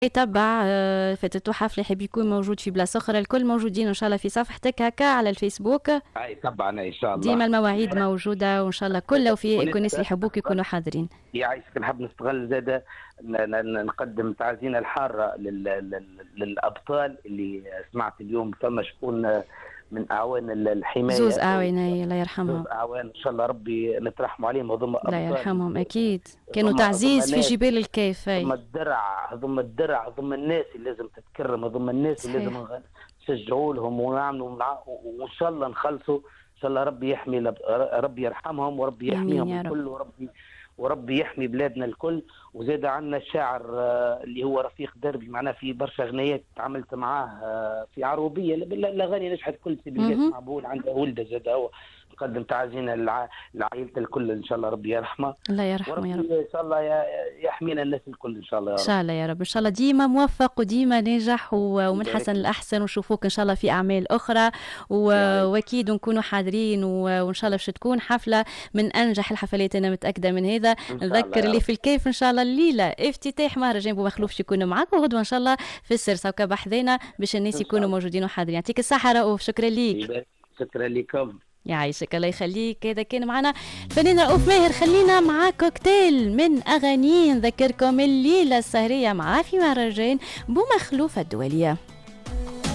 يتبع فاتتو حفلة يحب يكون موجود في بلاصة أخرى، الكل موجودين إن شاء الله في صفحتك هكا على الفيسبوك. اي طبعا ان شاء الله. ديما المواعيد موجودة وإن شاء الله كل لو كل الناس اللي يحبوك يكونوا ونست حاضرين. يعيشك، نحب نستغل زاده نقدم تعزينا الحاره للابطال اللي سمعت اليوم فما شكون من اعوان زوز الحمايه. أعواني الله زوز يرحمهم. اعوان ان شاء الله ربي نترحموا عليهم، وضم الله ابطال، يرحمهم أكيد كانوا ضم تعزيز في ناس، جبال الكيف. ضم أي الدرع، ضم الناس اللي لازم تتكرم، ضم الناس اللي صحيح. لازم نشجعوا لهم ونعملوا وان شاء الله نخلصوا. ان شاء الله ربي يحمي ربي يرحمهم وربي آمين يحميهم يا رب. الكل، وربي يحمي بلادنا الكل. وزاد عندنا الشاعر اللي هو رفيق دربي، معنا في برشا اغنيات تعاملت معاه في عروبيه، الاغاني نجحت كل سبيلات مهم. معبول عنده ولده زاد هو. نقدم تعازينا لعائلته الكل، ان شاء الله ربي يرحمه، الله يرحمه وربي يا رب. ان شاء الله يحمينا الناس الكل ان شاء الله ان يا رب. شاء الله يا رب، ان شاء الله ديما موفق وديما ناجح ومن يبارك حسن لك. الاحسن، ونشوفوك ان شاء الله في اعمال اخرى يعيش واكيد نكونوا حاضرين وان شاء الله باش تكون حفله من انجح الحفلات، انا متاكده من هذا. ان شاء الله نذكر يا اللي رب. في الكيف ان شاء الله الليله افتتاح مهرجان بومخلوف يكونوا معاك، وغدوه ان شاء الله في السرسه وكا حذينا باش الناس ان شاء يكونوا الله. موجودين وحاضرين. يعطيك الصحه رؤوف، شكرا ليك. يبارك. شكرا لكم. يعيشك الله يخليك. هذا كان معنا الفنان رؤوف ماهر. خلينا مع كوكتيل من أغانيه نذكركم الليلة السهرية معاه في مهرجان بومخلوف الدولية.